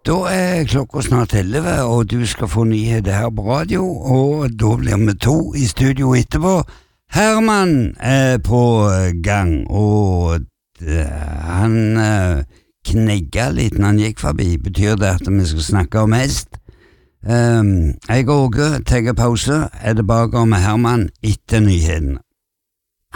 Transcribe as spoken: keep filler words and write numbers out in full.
Da er klokka snart elleve, og du skal få nyheter her på radio, og da blir vi to i studio etterpå. Herman er på gang, og han knegget litt når han gikk forbi. Betyr det at vi skal snakke om hest? Um, jeg og Åge tar pause, er tilbake med Herman etter nyhetene.